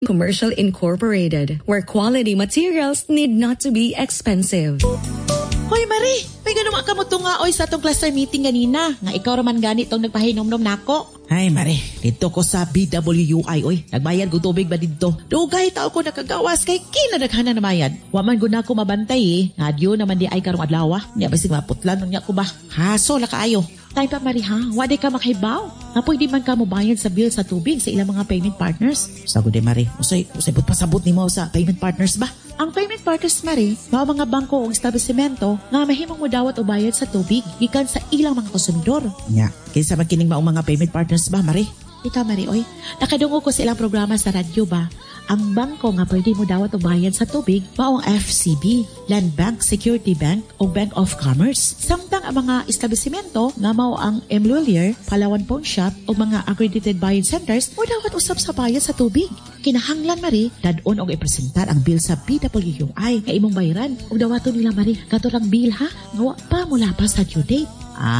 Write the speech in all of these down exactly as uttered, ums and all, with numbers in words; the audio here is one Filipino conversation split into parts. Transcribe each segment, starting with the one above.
Commercial Incorporated, where quality materials need not to be expensive. Hoy Marie, may ganun ka mo nga oy sa atong cluster meeting ganina. Nga ikaw raman gani itong nagpahinom-nom nako. Ay Marie, dito ko sa B W U I oy. Nagbayad ko tubig ba dito? Dugay tao ko nakagawas kay kinadaghanan na mayad. Wa man gud nako mabantay eh. Ngadyo naman di ay karong adlaw. Nya basig maputlan nya ko ba. Haso la kaayo. Tay pa Marie ha, wa di ka makahibaw. Nga pwede man ka mo bayad sa bill sa tubig sa ilang mga payment partners. Sago de Marie, usay usay but pasabot nimo sa payment partners ba? Ang payment partners Marie, mao mga bangko o establishmento nga mahimong modawat o bayad sa tubig gikan sa ilang mga konsumidor. Nya, kinsa man kining maong mga payment partners ba Marie? Ikaw Marie oy, nakadungo ko sa ilang programa sa radyo ba? Ang bangko nga pwede mo dawat o bayad sa tubig mao ang F C B, Land Bank, Security Bank o Bank of Commerce. Samtang ang mga establishmento nga mao ang M. Lulier, Palawan Pawn Shop o mga accredited buying centers mo dawat usab sa bayad sa tubig. Kinahanglan Marie, dadon og ipresentar ang bill sa B W U I nga imong bayaran ug dawaton nila Marie katurang bill ha nga wa pa mula pa sa due date.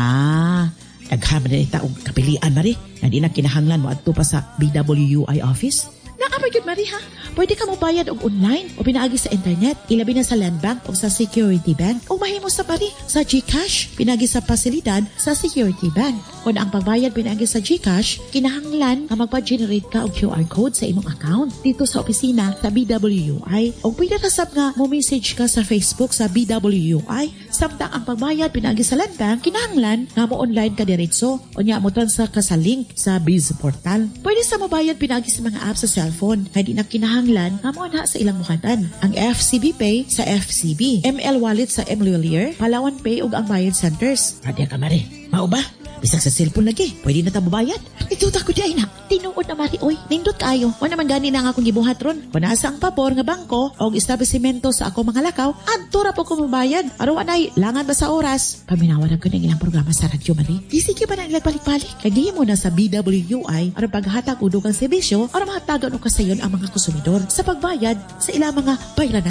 Ah, daghan na ita og kapilian Marie. Nga di na kinahanglan mo adto pa sa B W U I office. Naamay yun, Marie, ha? Pwede ka mo bayad og online o pinaagi sa internet, ilabi na sa Land Bank o sa Security Bank o mahimo sa Marie sa GCash, pinagi sa pasilidad sa Security Bank. Kung ang pagbayad pinagi sa GCash, kinahanglan na magpa-generate ka og Q R code sa imong account dito sa opisina sa B W U I o pwede kasab nga mo message ka sa Facebook sa B W U I. Samtang ang pagbayad pinagi sa Land Bank, kinahanglan nga mo online ka diretso o nya mo transfer ka sa link sa Biz Portal. Pwede sa mobayad pinagi sa mga apps sa cellphone kaya di na kinahanglan nga mo na sa ilang mukatan. Ang F C B Pay sa F C B, M L Wallet sa M. Lulier, Palawan Pay ug ang Bayad Centers. Pwede ka Marie, mao ba? Bisag sa cellphone lagi, pwede na ta mabayad. Ito ta ko di na. Tinuod na Marie oy, nindot kayo. Wa naman gani na nga akong gibuhat ron. Kung nasa ang pabor nga bangko o establishmento sa ako mga lakaw, adto ra po ko mabayad. Araw anay, langan ba sa oras? Paminawaran ko ng ilang programa sa radyo Marie. Di sige ba na ilang balik-balik? Kaya mo na sa B W U I aron paghatag og dugang serbisyo aron mahatagan og kasayon ang mga konsumidor sa pagbayad sa ilang mga bayranan.